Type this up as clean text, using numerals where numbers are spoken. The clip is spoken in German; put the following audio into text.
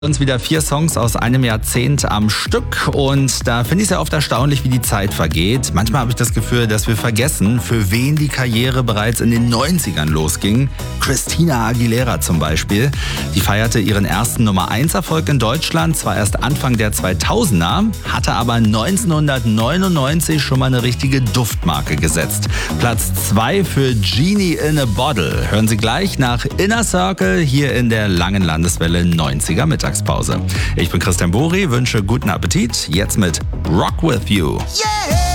Uns wieder 4 Songs aus einem Jahrzehnt am Stück und da finde ich es ja oft erstaunlich, wie die Zeit vergeht. Manchmal habe ich das Gefühl, dass wir vergessen, für wen die Karriere bereits in den 90ern losging. Christina Aguilera zum Beispiel. Die feierte ihren ersten Nummer-1-Erfolg in Deutschland, zwar erst Anfang der 2000er, hatte aber 1999 schon mal eine richtige Duftmarke gesetzt. Platz 2 für Genie in a Bottle. Hören Sie gleich nach Inner Circle hier in der langen Landeswelle 90er Mittagspause. Ich bin Christian Buri, wünsche guten Appetit. Jetzt mit Rock With You. Yeah!